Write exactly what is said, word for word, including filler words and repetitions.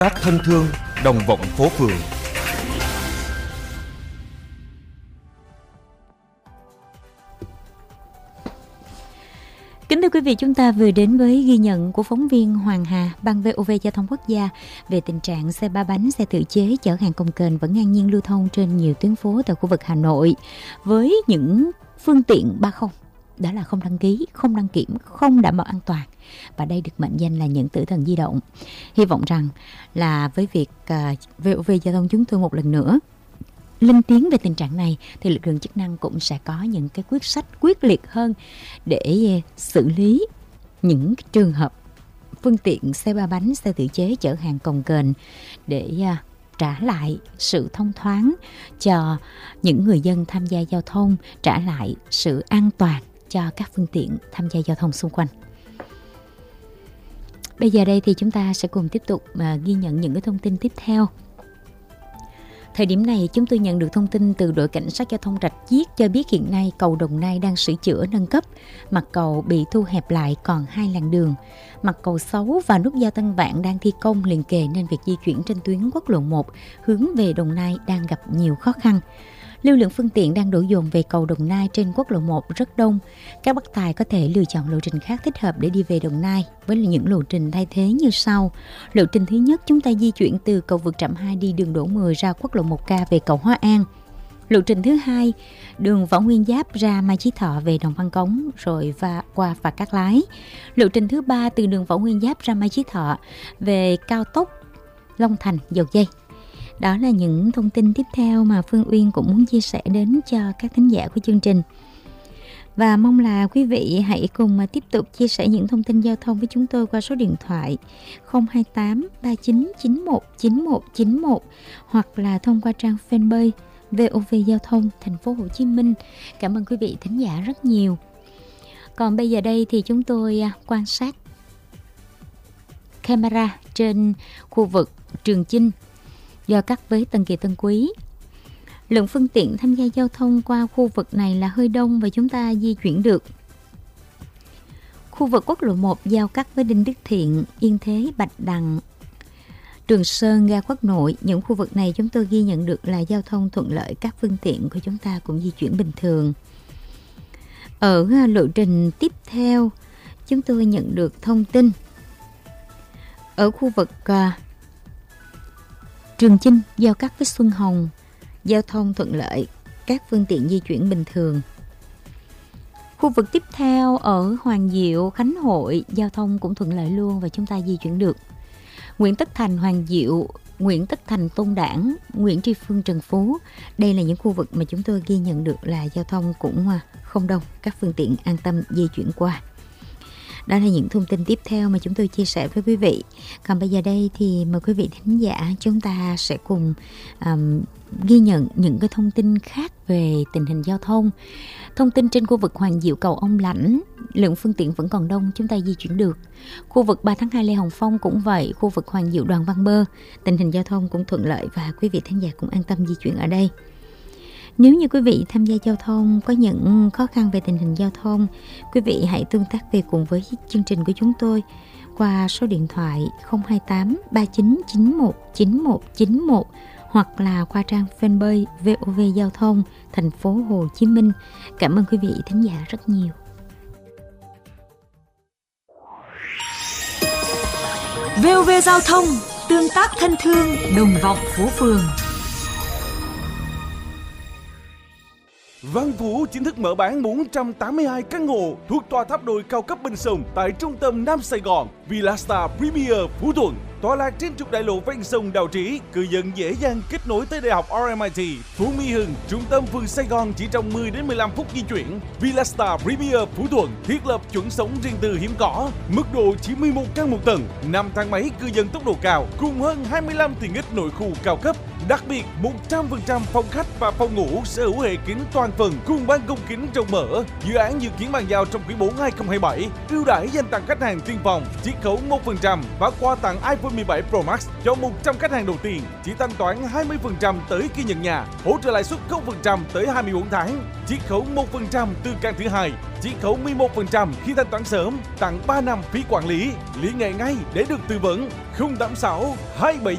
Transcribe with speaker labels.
Speaker 1: Tác thân thương, đồng vọng phố phường.
Speaker 2: Kính thưa quý vị, chúng ta vừa đến với ghi nhận của phóng viên Hoàng Hà, Ban vê o vê Giao thông Quốc gia về tình trạng xe ba bánh, xe tự chế chở hàng cồng kềnh vẫn ngang nhiên lưu thông trên nhiều tuyến phố tại khu vực Hà Nội với những phương tiện ba không. Đó là không đăng ký, không đăng kiểm, không đảm bảo an toàn. Và đây được mệnh danh là những tử thần di động. Hy vọng rằng là với việc uh, vê o vê Giao thông chúng tôi một lần nữa lên tiếng về tình trạng này thì lực lượng chức năng cũng sẽ có những cái quyết sách quyết liệt hơn để xử lý những trường hợp phương tiện xe ba bánh, xe tự chế chở hàng cồng kềnh để uh, trả lại sự thông thoáng cho những người dân tham gia giao thông, trả lại sự an toàn cho các phương tiện tham gia giao thông xung quanh. Bây giờ đây thì chúng ta sẽ cùng tiếp tục uh, ghi nhận những cái thông tin tiếp theo. Thời điểm này chúng tôi nhận được thông tin từ đội cảnh sát giao thông Rạch Chiếc cho biết hiện nay cầu Đồng Nai đang sửa chữa nâng cấp, mặt cầu bị thu hẹp lại còn hai làn đường. Mặt cầu xấu và nút giao Tân Vạn đang thi công liền kề nên việc di chuyển trên tuyến quốc lộ một hướng về Đồng Nai đang gặp nhiều khó khăn. Lưu lượng phương tiện đang đổ dồn về cầu Đồng Nai trên quốc lộ một rất đông. Các bác tài có thể lựa chọn lộ trình khác thích hợp để đi về Đồng Nai với những lộ trình thay thế như sau. Lộ trình thứ nhất, chúng ta di chuyển từ cầu vượt Trạm hai đi đường Đỗ mười ra quốc lộ một K về cầu Hóa An. Lộ trình thứ hai, đường Võ Nguyên Giáp ra Mai Chí Thọ về Đồng Văn Cống rồi và qua Phà Cát Lái. Lộ trình thứ ba, từ đường Võ Nguyên Giáp ra Mai Chí Thọ về cao tốc Long Thành Dầu Giây. Đó là những thông tin tiếp theo mà Phương Uyên cũng muốn chia sẻ đến cho các thính giả của chương trình. Và mong là quý vị hãy cùng tiếp tục chia sẻ những thông tin giao thông với chúng tôi qua số điện thoại không hai tám ba chín chín một chín một chín một hoặc là thông qua trang fanpage vê o vê Giao thông Thành phố Hồ Chí Minh. Cảm ơn quý vị thính giả rất nhiều. Còn bây giờ đây thì chúng tôi quan sát camera trên khu vực Trường Chinh do cắt với Tân Kỳ Tân Quý. Lượng phương tiện tham gia giao thông qua khu vực này là hơi đông và chúng ta di chuyển được. Khu vực quốc lộ một giao cắt với Đinh Đức Thiện, Yên Thế, Bạch Đằng, Trường Sơn, ga Quốc Nội. Những khu vực này chúng tôi ghi nhận được là giao thông thuận lợi, các phương tiện của chúng ta cũng di chuyển bình thường. Ở lộ trình tiếp theo, chúng tôi nhận được thông tin ở khu vực uh, Trường Chinh giao cắt với Xuân Hồng, giao thông thuận lợi, các phương tiện di chuyển bình thường. Khu vực tiếp theo ở Hoàng Diệu, Khánh Hội, giao thông cũng thuận lợi luôn và chúng ta di chuyển được. Nguyễn Tất Thành, Hoàng Diệu, Nguyễn Tất Thành, Tôn Đản, Nguyễn Tri Phương, Trần Phú. Đây là những khu vực mà chúng tôi ghi nhận được là giao thông cũng không đông, các phương tiện an tâm di chuyển qua. Đó là những thông tin tiếp theo mà chúng tôi chia sẻ với quý vị. Còn bây giờ đây thì mời quý vị thính giả chúng ta sẽ cùng um, ghi nhận những cái thông tin khác về tình hình giao thông. Thông tin trên khu vực Hoàng Diệu, cầu Ông Lãnh, lượng phương tiện vẫn còn đông, chúng ta di chuyển được. Khu vực ba tháng hai Lê Hồng Phong cũng vậy, khu vực Hoàng Diệu, Đoàn Văn Bơ, tình hình giao thông cũng thuận lợi và quý vị thính giả cũng an tâm di chuyển ở đây. Nếu như quý vị tham gia giao thông có những khó khăn về tình hình giao thông, quý vị hãy tương tác về cùng với chương trình của chúng tôi qua số điện thoại không hai tám ba chín chín một chín một chín một hoặc là qua trang fanpage vê o vê Giao thông Thành phố Hồ Chí Minh. Cảm ơn quý vị thính giả rất nhiều.
Speaker 3: vê o vê Giao thông, tương tác thân thương, đồng vọng phố phường.
Speaker 4: Văn Vũ chính thức mở bán bốn trăm tám mươi hai căn hộ thuộc tòa tháp đồi cao cấp bên sông tại trung tâm Nam Sài Gòn, Villa Star Premier Phú Thuận. Tọa lạc trên trục đại lộ ven sông Đào Trí, cư dân dễ dàng kết nối tới Đại học rờ em i tê, Phú Mỹ Hưng, trung tâm phường Sài Gòn chỉ trong mười đến mười lăm phút di chuyển. Villa Star Premier Phú Thuận thiết lập chuẩn sống riêng tư hiếm có, mức độ chỉ mười một căn một tầng, năm thang máy cư dân tốc độ cao, cùng hơn hai mươi lăm tiện ích nội khu cao cấp. Đặc biệt, một trăm phần trăm phòng khách và phòng ngủ sở hữu hệ kính toàn phần cùng ban công kính rộng mở. Dự án dự kiến bàn giao trong quý bốn hai không hai bảy. Ưu đãi dành tặng khách hàng tiên phòng, chiết khấu một phần trăm và quà tặng iPhone mười bảy Pro Max cho một trăm khách hàng đầu tiên. Chỉ thanh toán hai mươi phần trăm tới khi nhận nhà, hỗ trợ lãi suất không phần trăm tới hai mươi bốn tháng, chiết khấu một phần trăm từ căn thứ hai, chiết khấu mười một phần trăm khi thanh toán sớm, tặng ba năm phí quản lý. Liên hệ ngay để được tư vấn. Không tám sáu hai bảy